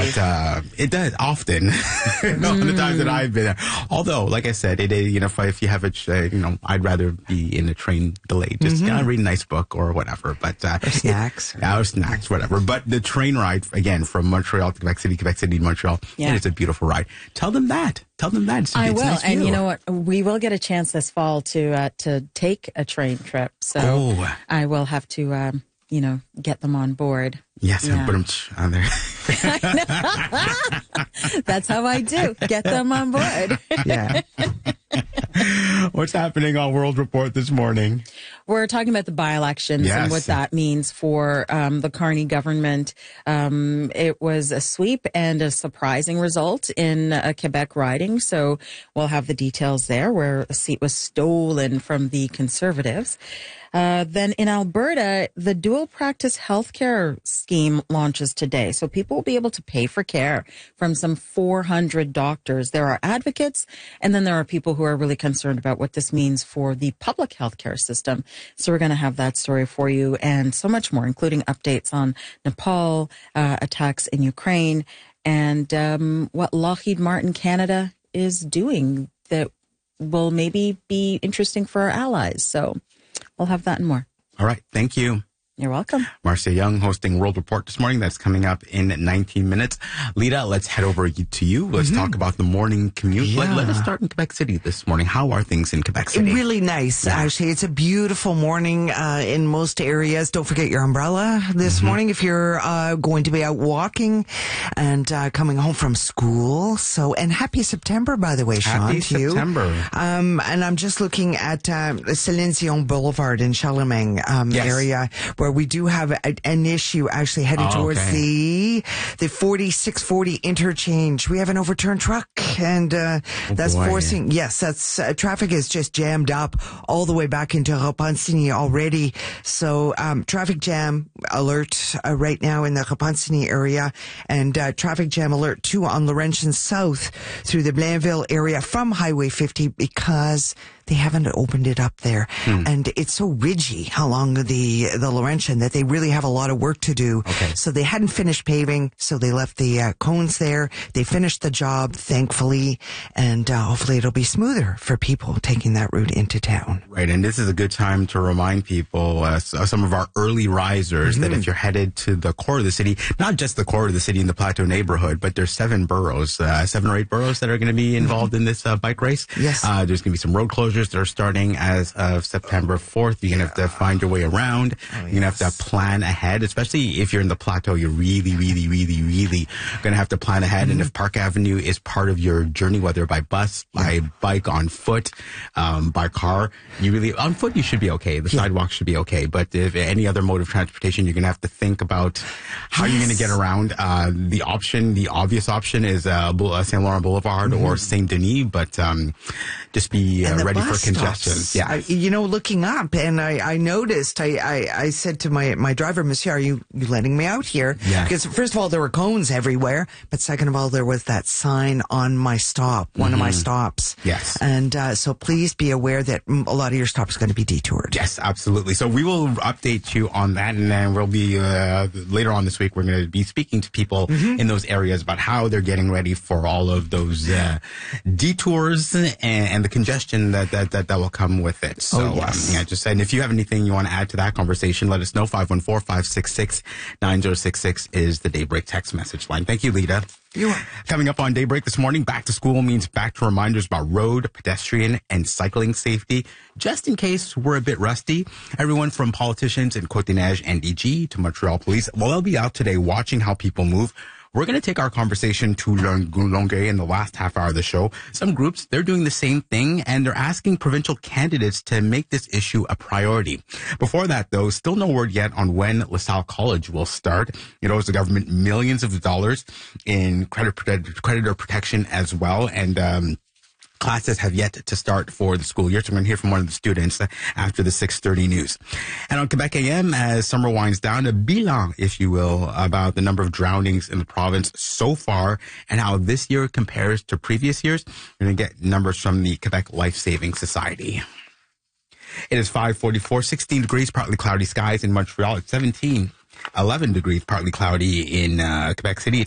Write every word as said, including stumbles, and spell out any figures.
But uh, it does often. mm. The times that I've been there. Although, like I said, it is, you know, if, if you have a, you know, I'd rather be in a train delay. Just mm-hmm. you know, read a nice book or whatever. But uh, or snacks. It, or snacks, whatever. But the train ride, again, from Montreal to Quebec City, Quebec City to Montreal, yeah. It is a beautiful ride. Tell them that. Tell them that. It's, I it's will. Nice and view. You know what? We will get a chance this fall to uh, to take a train trip. So oh. I will have to, um, you know, get them on board. Yes, yeah. put them on there. That's how I do. Get them on board. Yeah. What's happening on World Report this morning? We're talking about the by-elections yes. and what that means for um, the Carney government. Um, it was a sweep and a surprising result in a Quebec riding. So we'll have the details there, where a seat was stolen from the Conservatives. Uh, then in Alberta, the dual practice healthcare scheme launches today. So people will be able to pay for care from some four hundred doctors. There are advocates, and then there are people who are really concerned about what this means for the public healthcare system. So we're going to have that story for you and so much more, including updates on Nepal, uh, attacks in Ukraine, and um, what Lockheed Martin Canada is doing that will maybe be interesting for our allies. So we'll have that and more. All right. Thank you. You're welcome. Marcia Young hosting World Report this morning. That's coming up in nineteen minutes. Lita, let's head over to you. Let's mm-hmm. talk about the morning commute. Yeah. Let, let us start in Quebec City this morning. How are things in Quebec City? Really nice, yeah. Actually. It's a beautiful morning uh, in most areas. Don't forget your umbrella this mm-hmm. morning if you're uh, going to be out walking and uh, coming home from school. So, and happy September, by the way, Sean, happy to you. September. Um, and I'm just looking at uh, Céline Dion Boulevard in Charlemagne um, yes. area, where we do have a, an issue actually heading oh, towards okay. the the forty-six forty interchange. We have an overturned truck, and uh, oh, that's boy. forcing. Yes, that's uh, traffic is just jammed up all the way back into Repentigny already. So um, traffic jam alert uh, right now in the Repentigny area, and uh, traffic jam alert too on Laurentian South through the Blainville area from Highway fifty because they haven't opened it up there. Hmm. And it's so ridgy along the, the Laurentian that they really have a lot of work to do. Okay. So they hadn't finished paving, so they left the uh, cones there. They finished the job, thankfully, and uh, hopefully it'll be smoother for people taking that route into town. Right, and this is a good time to remind people, uh, some of our early risers, mm-hmm. that if you're headed to the core of the city, not just the core of the city in the Plateau neighborhood, but there's seven boroughs, uh, seven or eight boroughs that are going to be involved mm-hmm. in this uh, bike race. Yes. Uh, there's going to be some road closures. That are starting as of September fourth. You're going to have to find your way around. Oh, you're going to have to plan ahead, especially if you're in the Plateau. You're really, really, really, really going to have to plan ahead. Mm-hmm. And if Park Avenue is part of your journey, whether by bus, by bike, on foot, um, by car, you really, on foot, you should be okay. The yeah. sidewalk should be okay. But if any other mode of transportation, you're going to have to think about how yes. you're going to get around. Uh, the option, the obvious option is uh, Saint Laurent Boulevard mm-hmm. or Saint Denis, but um, just be uh, ready for congestion. Yeah, I, you know, looking up, and I, I noticed. I, I, I said to my, my driver, Monsieur, are you, you letting me out here? Yeah. Because first of all, there were cones everywhere, but second of all, there was that sign on my stop, one mm-hmm. of my stops. Yes, and uh, so please be aware that a lot of your stops are going to be detoured. Yes, absolutely. So we will update you on that, and then we'll be uh, later on this week. We're going to be speaking to people mm-hmm. in those areas about how they're getting ready for all of those uh, detours and, and the congestion that that that. that will come with it. So, oh, yes. um, yeah, just and if you have anything you want to add to that conversation, let us know. five one four, five six six, nine zero six six is the Daybreak text message line. Thank you, Lita. You are. Coming up on Daybreak this morning, back to school means back to reminders about road, pedestrian, and cycling safety. Just in case we're a bit rusty, everyone from politicians in Côte-des-Neiges and D G to Montreal police, well, they'll be out today watching how people move. We're going to take our conversation to Longueuil in the last half hour of the show. Some groups, they're doing the same thing, and they're asking provincial candidates to make this issue a priority. Before that, though, still no word yet on when LaSalle College will start. It owes the government millions of dollars in credit creditor protection as well, and um classes have yet to start for the school year, so I'm going to hear from one of the students after the six thirty news. And on Quebec A M, as summer winds down, a bilan, if you will, about the number of drownings in the province so far and how this year compares to previous years. We're going to get numbers from the Quebec Life Saving Society. It is five forty-four, sixteen degrees, partly cloudy skies in Montreal. It's seventeen, eleven degrees, partly cloudy in uh, Quebec City.